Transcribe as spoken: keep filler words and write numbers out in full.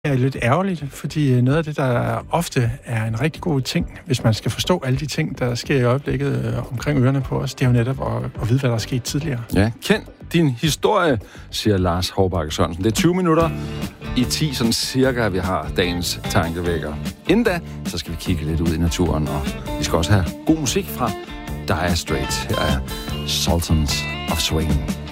Det er lidt ærgerligt, fordi noget af det, der ofte er en rigtig god ting, hvis man skal forstå alle de ting, der sker i øjeblikket øh, omkring ørerne på os, det er jo netop at, at vide, hvad der er sket tidligere. Ja, kend din historie, siger Lars Hovbakke Sørensen. Det er tyve minutter i ti, sådan cirka, vi har dagens tankevækker. Inden da, så skal vi kigge lidt ud i naturen, og vi skal også have god musik fra Dire Straits. Her er Sultans of Swing.